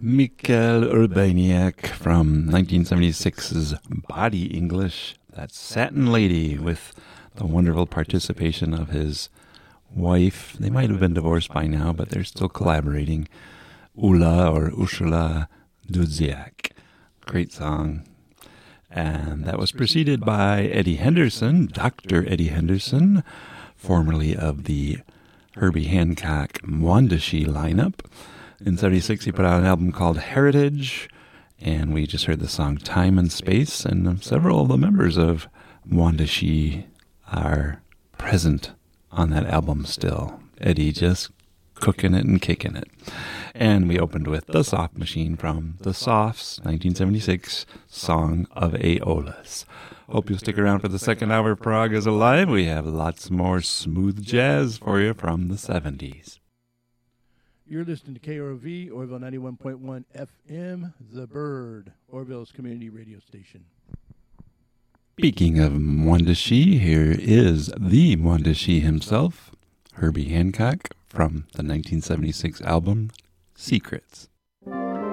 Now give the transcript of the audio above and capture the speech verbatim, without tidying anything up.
Michael Urbaniak from nineteen seventy-six's Body English. That's Satin Lady, with the wonderful participation of his wife. They might have been divorced by now, but they're still collaborating. Ula or Ursula Dudziak. Great song. And that was preceded by Eddie Henderson, Doctor Eddie Henderson, formerly of the Herbie Hancock Mwandishi lineup. In seventy-six, he put out an album called Heritage, and we just heard the song Time and Space, and several of the members of Mwandishi are present on that album still. Eddie just cooking it and kicking it. And we opened with The Soft Machine from The Softs, nineteen seventy-six, Song of Aeolus. Hope you'll stick around for the second hour of Prague is Alive. We have lots more smooth jazz for you from the seventies. You're listening to K R O V, Orville ninety-one point one F M, The Bird, Orville's community radio station. Speaking of Mwandishi, here is the Mwandishi himself, Herbie Hancock, from the nineteen seventy-six album Secrets.